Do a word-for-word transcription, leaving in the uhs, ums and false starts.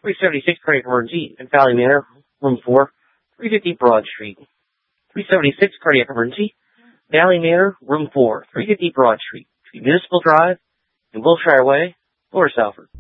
three seventy-six Cardiac Emergency in Valley Manor, Room four, three fifty Broad Street. three seventy-six Cardiac Emergency, Valley Manor, Room four, three fifty Broad Street, Municipal Drive, in Wilshire Way, Lower Salford.